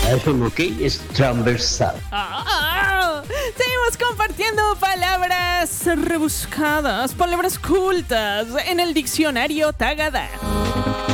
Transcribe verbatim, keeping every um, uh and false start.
Ok, es transversal. Ah, seguimos compartiendo palabras rebuscadas, palabras cultas en el diccionario Tagada.